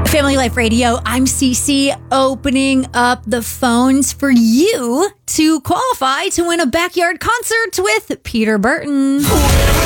Family Life Radio, I'm Cece, opening up the phones for you to qualify to win a backyard concert with Peter Burton.